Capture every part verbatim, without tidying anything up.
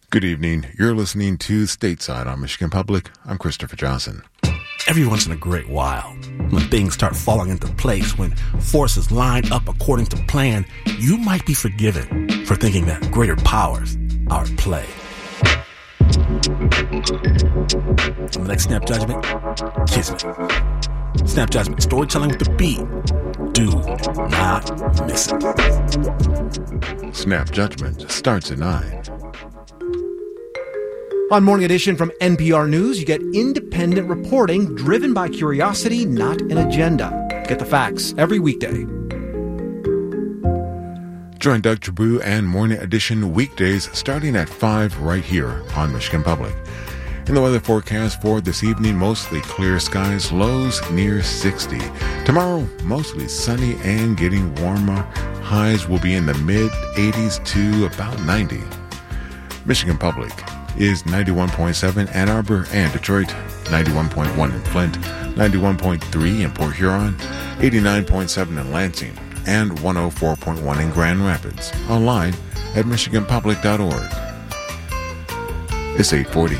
Good evening. You're listening to Stateside on Michigan Public. I'm Christopher Johnson. Every once in a great while, when things start falling into place, when forces line up according to plan, you might be forgiven for thinking that greater powers are at play. On the next Snap Judgment, kiss me. Snap Judgment, storytelling with the beat. Do not miss it. Snap Judgment starts at nine. On Morning Edition from N P R News, you get independent reporting driven by curiosity, not an agenda. Get the facts every weekday. Join Doug Trabue and Morning Edition weekdays starting at five right here on Michigan Public. In the weather forecast for this evening, mostly clear skies, lows near sixty. Tomorrow, mostly sunny and getting warmer. Highs will be in the mid-eighties to about ninety. Michigan Public is ninety-one point seven Ann Arbor and Detroit, ninety-one point one in Flint, ninety-one point three in Port Huron, eighty-nine point seven in Lansing, and one oh four point one in Grand Rapids. Online at michigan public dot org. It's eight forty.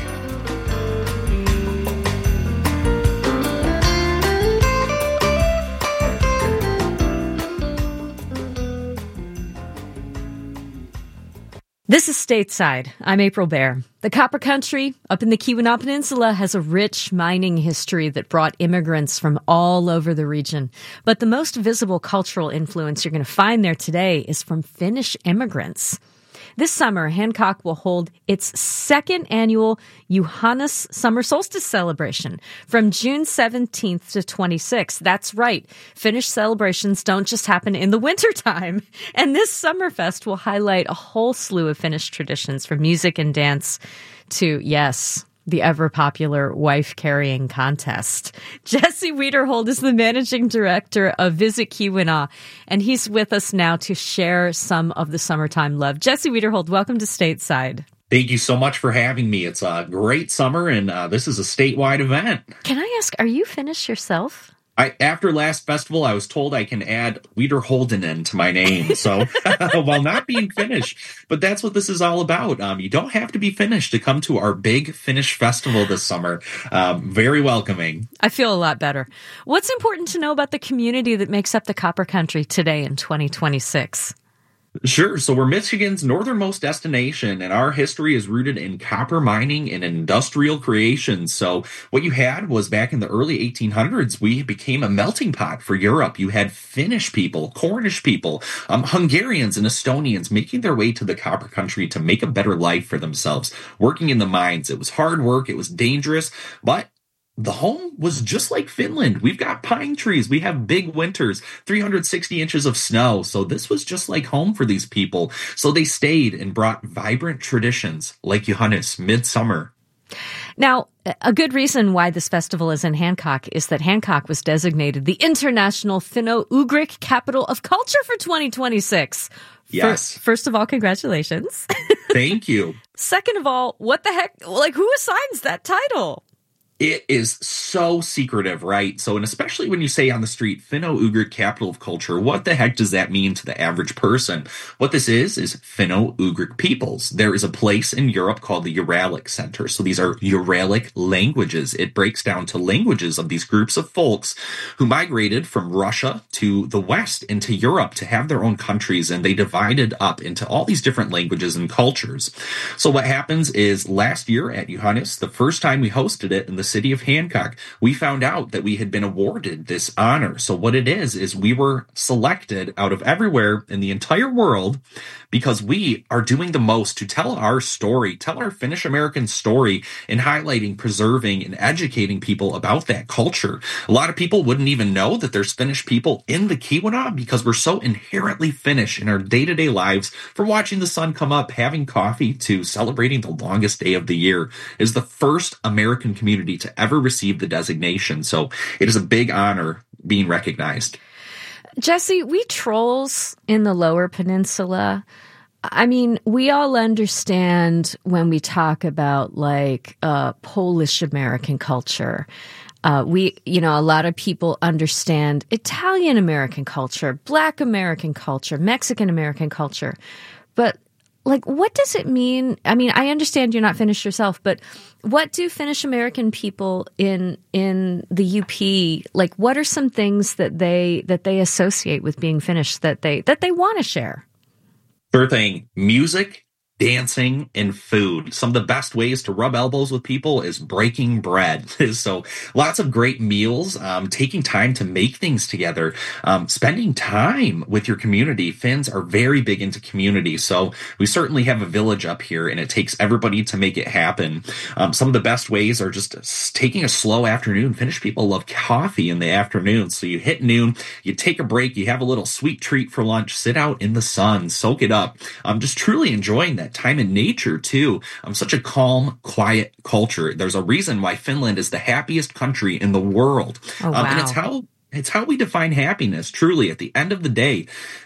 This is Stateside. I'm April Baer. The Copper Country up in the Keweenaw Peninsula has a rich mining history that brought immigrants from all over the region. But the most visible cultural influence you're going to find there today is from Finnish immigrants. This summer, Hancock will hold its second annual Juhannus Summer Solstice celebration from June seventeenth to twenty-sixth. That's right. Finnish celebrations don't just happen in the wintertime. And this Summerfest will highlight a whole slew of Finnish traditions from music and dance to, yes, the ever-popular wife-carrying contest. Jesse Wiederhold is the managing director of Visit Keweenaw, and he's with us now to share some of the summertime love. Jesse Wiederhold, welcome to Stateside. Thank you so much for having me. It's a great summer, and uh, this is a statewide event. Can I ask, are you Finnish yourself? I, after last festival, I was told I can add Wiederholdenen to my name, so while not being Finnish. But that's what this is all about. Um, you don't have to be Finnish to come to our big Finnish festival this summer. Um, very welcoming. I feel a lot better. What's important to know about the community that makes up the Copper Country today in twenty twenty-six? Sure. So we're Michigan's northernmost destination, and our history is rooted in copper mining and industrial creation. So what you had was back in the early eighteen hundreds, we became a melting pot for Europe. You had Finnish people, Cornish people, um, Hungarians and Estonians making their way to the Copper Country to make a better life for themselves, working in the mines. It was hard work. It was dangerous, but the home was just like Finland. We've got pine trees. We have big winters, three hundred sixty inches of snow. So this was just like home for these people. So they stayed and brought vibrant traditions like Juhannus, midsummer. Now, a good reason why this festival is in Hancock is that Hancock was designated the International Finno-Ugric Capital of Culture for twenty twenty-six. Yes. First, first of all, congratulations. Thank you. Second of all, what the heck? Like, who assigns that title? It is so secretive, right? So, and especially when you say on the street, Finno-Ugric Capital of Culture, what the heck does that mean to the average person? What this is, is Finno-Ugric peoples. There is a place in Europe called the Uralic Center. So these are Uralic languages. It breaks down to languages of these groups of folks who migrated from Russia to the West into Europe to have their own countries, and they divided up into all these different languages and cultures. So what happens is last year at Juhannus, the first time we hosted it in the city of Hancock, we found out that we had been awarded this honor. So what it is, is we were selected out of everywhere in the entire world because we are doing the most to tell our story, tell our Finnish American story, and highlighting, preserving, and educating people about that culture. A lot of people wouldn't even know that there's Finnish people in the Keweenaw because we're so inherently Finnish in our day-to-day lives, from watching the sun come up, having coffee, to celebrating the longest day of the year. It is the first American community to ever receive the designation. So it is a big honor being recognized. Jesse, we trolls in the Lower Peninsula, I mean, we all understand when we talk about like uh, Polish American culture. Uh, we, you know, a lot of people understand Italian American culture, Black American culture, Mexican American culture. But like, what does it mean? I mean, I understand you're not Finnish yourself, but what do Finnish American people in in the U P, like, what are some things that they that they associate with being Finnish that they that they want to share? Sure thing. Music, dancing, and food. Some of the best ways to rub elbows with people is breaking bread. So lots of great meals, um, taking time to make things together, um, spending time with your community. Finns are very big into community. So we certainly have a village up here, and it takes everybody to make it happen. Um, some of the best ways are just taking a slow afternoon. Finnish people love coffee in the afternoon. So you hit noon, you take a break, you have a little sweet treat for lunch, sit out in the sun, soak it up. I'm just truly enjoying that time in nature too. I'm such a calm, quiet culture. There's a reason why Finland is the happiest country in the world. Oh, wow. um, and it's how it's how we define happiness. Truly, at the end of the day,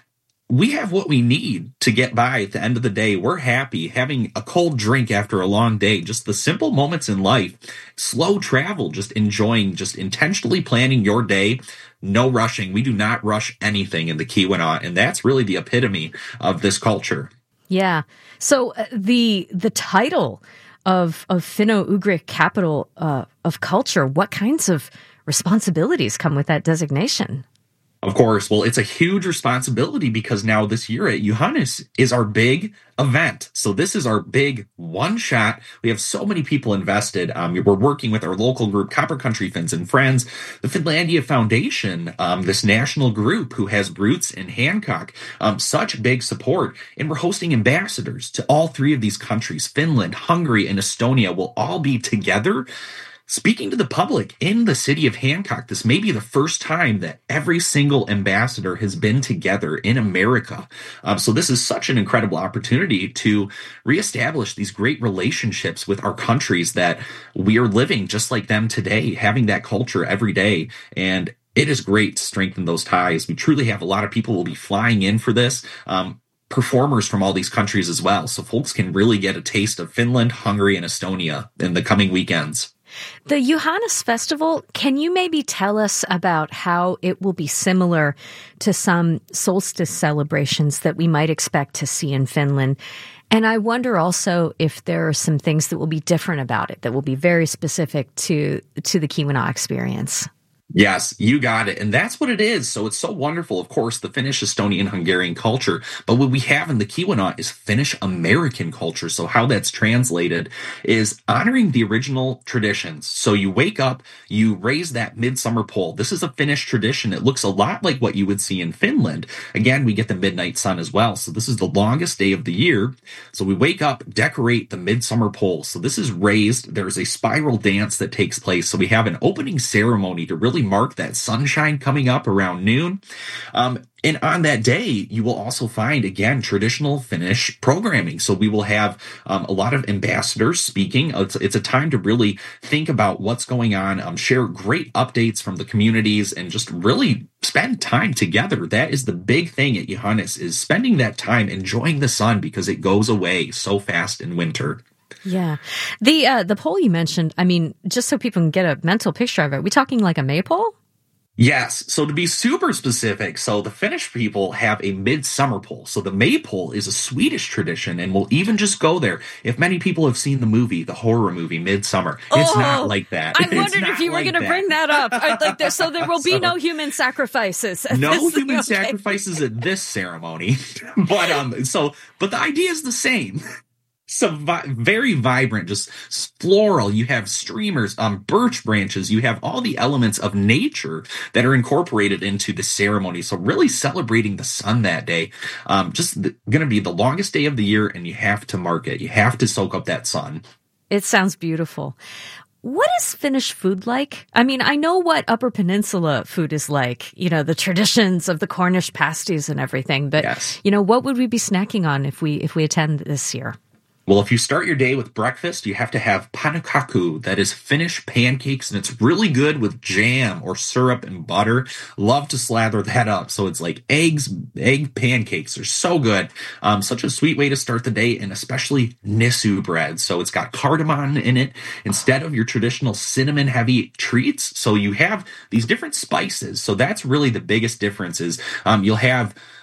we have what we need to get by. At the end of the day, we're happy having a cold drink after a long day, just the simple moments in life, slow travel, just enjoying, just intentionally planning your day. No rushing. We do not rush anything in the Keweenaw, and that's really the epitome of this culture. Yeah. So uh, the the title of of Finno-Ugric capital uh, of culture, what kinds of responsibilities come with that designation? Of course. Well, it's a huge responsibility because now this year at Johannes is our big event. So this is our big one shot. We have so many people invested. Um, we're working with our local group, Copper Country Finns and Friends, the Finlandia Foundation, um, this national group who has roots in Hancock, um, such big support. And we're hosting ambassadors to all three of these countries. Finland, Hungary, and Estonia will all be together speaking to the public in the city of Hancock. This may be the first time that every single ambassador has been together in America. Um, so this is such an incredible opportunity to reestablish these great relationships with our countries that we are living just like them today, having that culture every day. And it is great to strengthen those ties. We truly have a lot of people will be flying in for this. Um, performers from all these countries as well. So folks can really get a taste of Finland, Hungary, and Estonia in the coming weekends. The Johannes Festival, can you maybe tell us about how it will be similar to some solstice celebrations that we might expect to see in Finland? And I wonder also if there are some things that will be different about it, that will be very specific to, to the Keweenaw experience. Yes, you got it. And that's what it is. So it's so wonderful, of course, the Finnish, Estonian, Hungarian culture. But what we have in the Keweenaw is Finnish American culture. So how that's translated is honoring the original traditions. So you wake up, you raise that midsummer pole. This is a Finnish tradition. It looks a lot like what you would see in Finland. Again, we get the midnight sun as well. So this is the longest day of the year. So we wake up, decorate the midsummer pole. So this is raised. There's a spiral dance that takes place. So we have an opening ceremony to really mark that sunshine coming up around noon. Um, and on that day, you will also find, again, traditional Finnish programming. So we will have um, a lot of ambassadors speaking. It's, it's a time to really think about what's going on, um, share great updates from the communities, and just really spend time together. That is the big thing at Johannes, is spending that time enjoying the sun, because it goes away so fast in winter. Yeah. The uh, the pole you mentioned, I mean, just so people can get a mental picture of it, are we talking like a maypole? Yes. So to be super specific, so the Finnish people have a midsummer pole. So the maypole is a Swedish tradition, and we'll even just go there. If many people have seen the movie, the horror movie Midsummer, it's oh, not like that. I wondered if you were like going to bring that up. I, like there, so there will be so, no human sacrifices. No human okay. sacrifices at this ceremony. but um, so but the idea is the same. So vi- very vibrant, just floral. You have streamers, um, birch branches. You have all the elements of nature that are incorporated into the ceremony. So really celebrating the sun that day. Um, just th- going to be the longest day of the year, and you have to mark it. You have to soak up that sun. It sounds beautiful. What is Finnish food like? I mean, I know what Upper Peninsula food is like, you know, the traditions of the Cornish pasties and everything. But, yes. you know, what would we be snacking on if we if we attend this year? Well, if you start your day with breakfast, you have to have pannukakku. That is Finnish pancakes, and it's really good with jam or syrup and butter. Love to slather that up. So it's like eggs, egg pancakes are so good. Um, such a sweet way to start the day, and especially Nissu bread. So it's got cardamom in it instead of your traditional cinnamon-heavy treats. So you have these different spices. So that's really the biggest difference is um, you'll have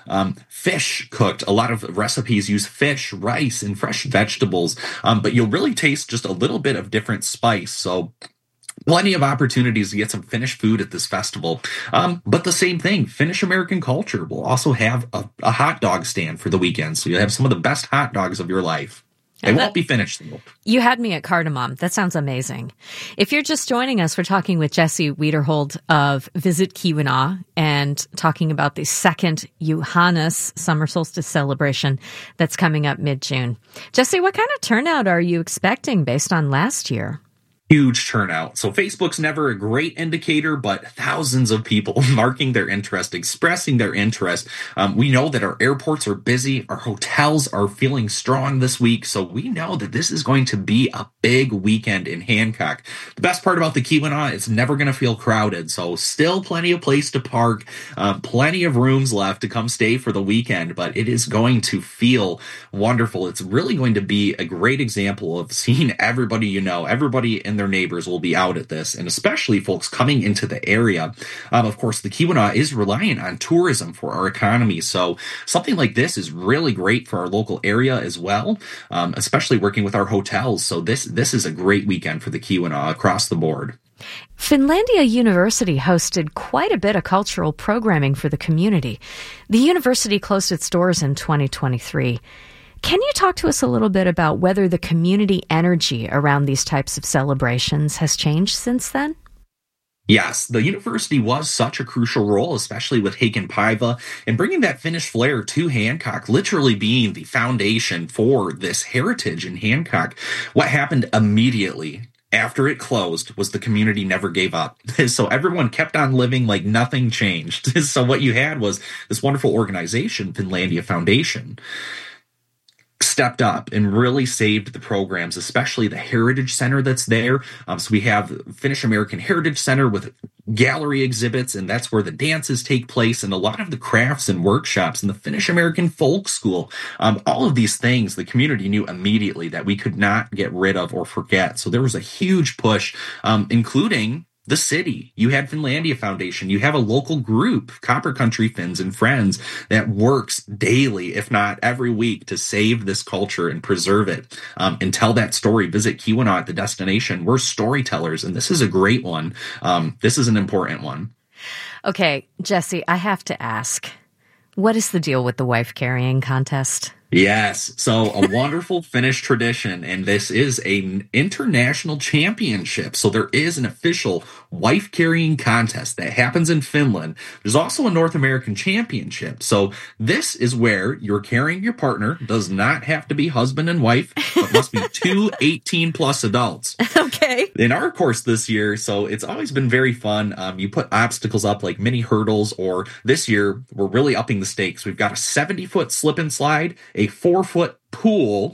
um, fish cooked. A lot of recipes use fish, rice, and fresh vegetables, um, but you'll really taste just a little bit of different spice. So plenty of opportunities to get some Finnish food at this festival. Um, but the same thing, Finnish American culture will also have a, a hot dog stand for the weekend. So you'll have some of the best hot dogs of your life. They won't be finished, though. You had me at cardamom. That sounds amazing. If you're just joining us, we're talking with Jesse Wiederhold of Visit Keweenaw and talking about the second Johannes Summer Solstice celebration that's coming up mid-June. Jesse, what kind of turnout are you expecting based on last year? Huge turnout. So Facebook's never a great indicator, but thousands of people marking their interest, expressing their interest. Um, we know that our airports are busy. Our hotels are feeling strong this week. So we know that this is going to be a big weekend in Hancock. The best part about the Keweenaw, it's never going to feel crowded. So still plenty of place to park, um, plenty of rooms left to come stay for the weekend, but it is going to feel wonderful. It's really going to be a great example of seeing everybody you know, everybody in their neighbors will be out at this, and especially folks coming into the area. Um, of course, the Keweenaw is reliant on tourism for our economy, so something like this is really great for our local area as well, um, especially working with our hotels. So this this is a great weekend for the Keweenaw across the board. Finlandia University hosted quite a bit of cultural programming for the community. The university closed its doors in twenty twenty-three. Can you talk to us a little bit about whether the community energy around these types of celebrations has changed since then? Yes, the university was such a crucial role, especially with Hakanpaiva, and bringing that Finnish flair to Hancock, literally being the foundation for this heritage in Hancock. What happened immediately after it closed was the community never gave up. So everyone kept on living like nothing changed. So what you had was this wonderful organization, Finlandia Foundation, stepped up and really saved the programs, especially the Heritage Center that's there. Um, so we have Finnish American Heritage Center with gallery exhibits, and that's where the dances take place, and a lot of the crafts and workshops, and the Finnish American Folk School. Um, all of these things the community knew immediately that we could not get rid of or forget. So there was a huge push, um, including the city. You had Finlandia Foundation. You have a local group, Copper Country Finns and Friends, that works daily, if not every week, to save this culture and preserve it, um, and tell that story. Visit Keweenaw at the destination. We're storytellers, and this is a great one. Um, this is an important one. Okay, Jesse, I have to ask, what is the deal with the wife carrying contest? Yes. So a wonderful Finnish tradition, and this is an international championship. So there is an official wife carrying contest that happens in Finland. There's also a North American championship. So this is where you're carrying your partner, does not have to be husband and wife, but must be two eighteen plus adults. Okay. In our course this year, so it's always been very fun. Um, you put obstacles up like mini hurdles, or this year we're really upping the stakes. We've got a seventy foot slip and slide, a four foot pool,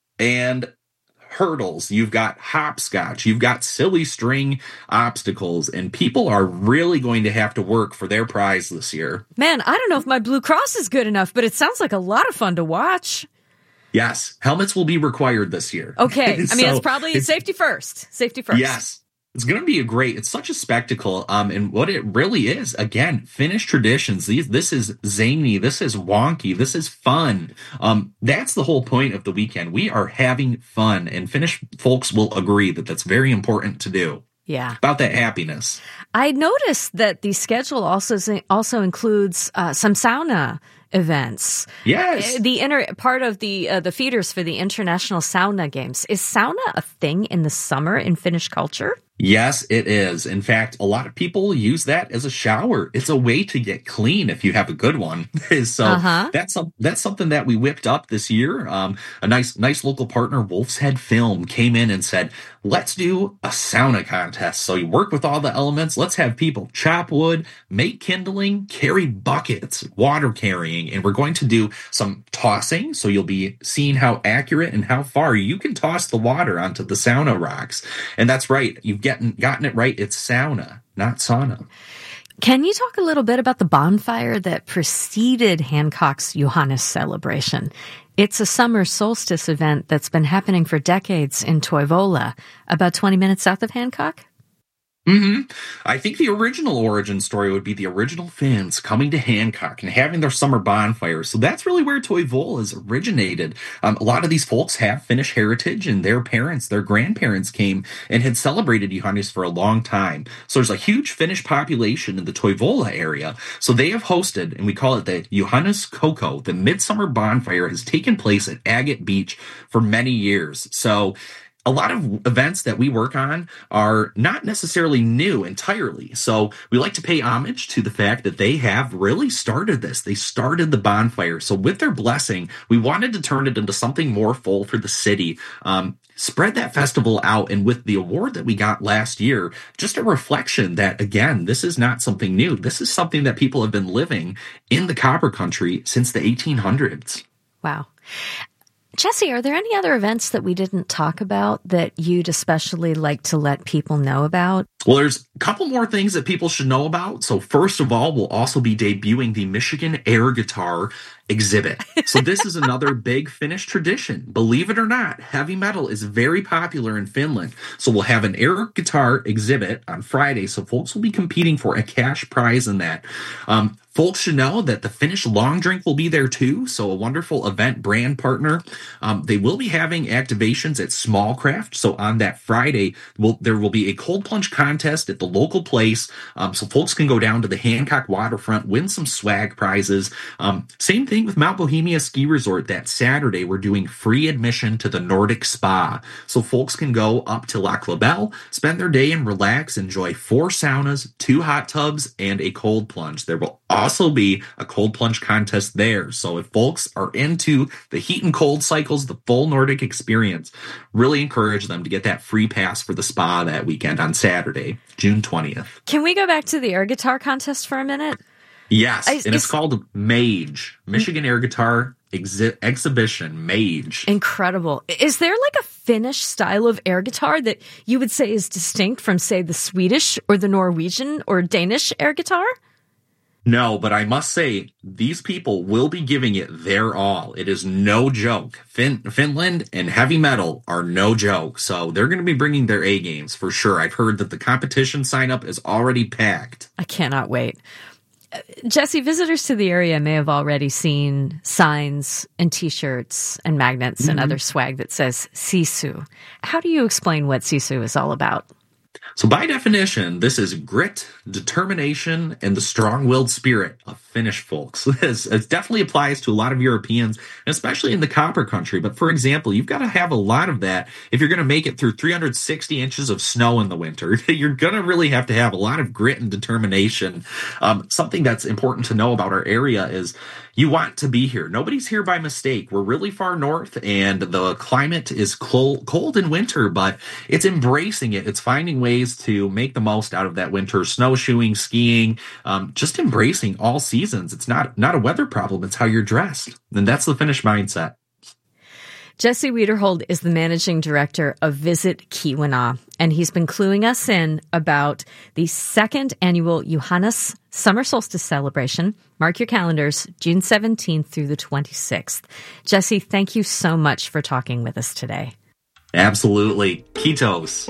and hurdles. You've got hopscotch. You've got silly string obstacles, and people are really going to have to work for their prize this year. Man, I don't know if my Blue Cross is good enough, but it sounds like a lot of fun to watch. Yes, helmets will be required this year. Okay, I mean, so it's probably it's, safety first. Safety first. Yes. It's going to be a great, it's such a spectacle. Um, and what it really is, again, Finnish traditions. These, this is zany. This is wonky. This is fun. Um, that's the whole point of the weekend. We are having fun, and Finnish folks will agree that that's very important to do. Yeah. About that happiness. I noticed that the schedule also, also includes uh, some sauna events. Yes. The inner part of the uh, the feeders for the International Sauna Games. Is sauna a thing in the summer in Finnish culture? Yes, it is. In fact, a lot of people use that as a shower. It's a way to get clean if you have a good one. so uh-huh. that's a, that's something that we whipped up this year. Um, a nice nice local partner, Wolf's Head Film, came in and said, let's do a sauna contest. So you work with all the elements. Let's have people chop wood, make kindling, carry buckets, water carrying, and we're going to do some tossing. So you'll be seeing how accurate and how far you can toss the water onto the sauna rocks. And that's right. You've gotten, gotten it right. It's sauna, not sauna. Can you talk a little bit about the bonfire that preceded Hancock's Johannes celebration? It's a summer solstice event that's been happening for decades in Toivola, about twenty minutes south of Hancock. hmm I think the original origin story would be the original Finns coming to Hancock and having their summer bonfires. So that's really where Toivola originated. Um, a lot of these folks have Finnish heritage, and their parents, their grandparents came and had celebrated Juhannus for a long time. So there's a huge Finnish population in the Toivola area. So they have hosted, and we call it the Juhannus Koko. The midsummer bonfire has taken place at Agate Beach for many years. So a lot of events that we work on are not necessarily new entirely. So we like to pay homage to the fact that they have really started this. They started the bonfire. So with their blessing, we wanted to turn it into something more full for the city. Um, spread that festival out. And with the award that we got last year, just a reflection that, again, this is not something new. This is something that people have been living in the Copper Country since the eighteen hundreds. Wow. Jesse, are there any other events that we didn't talk about that you'd especially like to let people know about? Well, there's a couple more things that people should know about. So first of all, we'll also be debuting the Michigan Air Guitar exhibit. So this is another big Finnish tradition. Believe it or not, heavy metal is very popular in Finland. So we'll have an air guitar exhibit on Friday. So folks will be competing for a cash prize in that. Um, Folks should know that the Finnish Long Drink will be there too, so a wonderful event brand partner. Um, they will be having activations at Smallcraft, so on that Friday, we'll, there will be a cold plunge contest at the local place, um, so folks can go down to the Hancock waterfront, win some swag prizes. Um, same thing with Mount Bohemia Ski Resort. That Saturday, we're doing free admission to the Nordic Spa, so folks can go up to Lac La Belle, spend their day and relax, enjoy four saunas, two hot tubs, and a cold plunge. There will also be a cold plunge contest there. So if folks are into the heat and cold cycles, the full Nordic experience, really encourage them to get that free pass for the spa that weekend on Saturday, June twentieth. Can we go back to the air guitar contest for a minute? Yes, I, and it's, it's called MAGE, Michigan Air Guitar Exi- Exhibition, MAGE. Incredible. Is there like a Finnish style of air guitar that you would say is distinct from, say, the Swedish or the Norwegian or Danish air guitar? No, but I must say, these people will be giving it their all. It is no joke. Fin- Finland and heavy metal are no joke. So they're going to be bringing their A games for sure. I've heard that the competition sign up is already packed. I cannot wait. Uh, Jesse, visitors to the area may have already seen signs and T-shirts and magnets mm-hmm. and other swag that says Sisu. How do you explain what Sisu is all about? So by definition, this is grit, determination, and the strong-willed spirit of Finnish folks. This it definitely applies to a lot of Europeans, especially in the Copper Country. But for example, you've got to have a lot of that if you're going to make it through three hundred sixty inches of snow in the winter. You're going to really have to have a lot of grit and determination. Um, something that's important to know about our area is you want to be here. Nobody's here by mistake. We're really far north, and the climate is cold, cold in winter, but it's embracing it. It's finding ways to make the most out of that winter, snowshoeing, skiing, um, just embracing all seasons. It's not, not a weather problem. It's how you're dressed. And that's the Finnish mindset. Jesse Wiederhold is the managing director of Visit Keweenaw, and he's been cluing us in about the second annual Juhannus Summer Solstice celebration. Mark your calendars, June seventeenth through the twenty-sixth. Jesse, thank you so much for talking with us today. Absolutely. Kitos.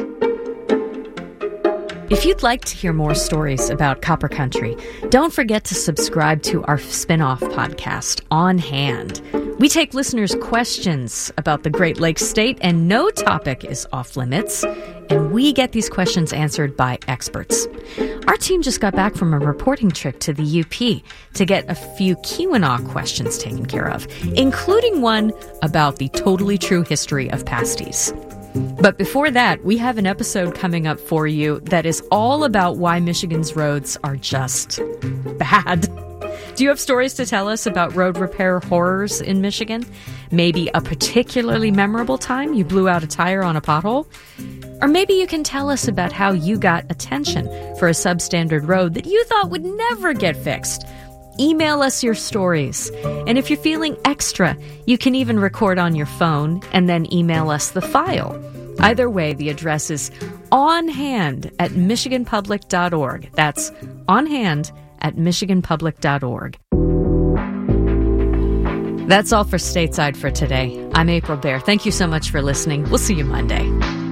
If you'd like to hear more stories about Copper Country, don't forget to subscribe to our spin-off podcast, On Hand. We take listeners' questions about the Great Lakes State, and no topic is off limits, and we get these questions answered by experts. Our team just got back from a reporting trip to the U P to get a few Keweenaw questions taken care of, including one about the totally true history of pasties. But before that, we have an episode coming up for you that is all about why Michigan's roads are just bad. Do you have stories to tell us about road repair horrors in Michigan? Maybe a particularly memorable time you blew out a tire on a pothole? Or maybe you can tell us about how you got attention for a substandard road that you thought would never get fixed. Email us your stories. And if you're feeling extra, you can even record on your phone and then email us the file. Either way, the address is onhand at michigan public dot org. That's onhand at michigan public dot org. That's all for Stateside for today. I'm April Baer. Thank you so much for listening. We'll see you Monday.